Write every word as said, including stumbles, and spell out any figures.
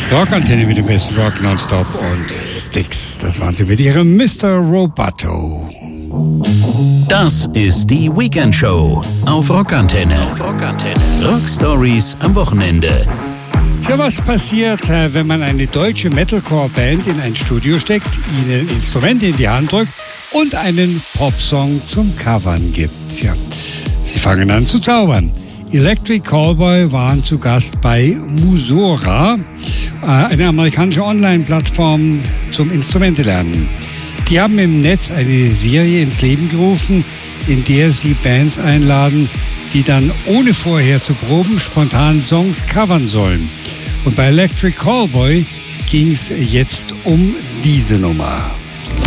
Rockantenne mit dem besten Rock nonstop und Styx. Das waren sie mit ihrem Mister Roboto. Das ist die Weekend Show auf Rockantenne. Auf Rockantenne. Rock Stories am Wochenende. Ja, was passiert, wenn man eine deutsche Metalcore-Band in ein Studio steckt, ihnen Instrumente in die Hand drückt und einen Popsong zum Covern gibt? Ja, sie fangen an zu zaubern. Electric Callboy waren zu Gast bei Musora, eine amerikanische Online-Plattform zum Instrumentelernen. Die haben im Netz eine Serie ins Leben gerufen, in der sie Bands einladen, die dann ohne vorher zu proben spontan Songs covern sollen. Und bei Electric Callboy ging es jetzt um diese Nummer.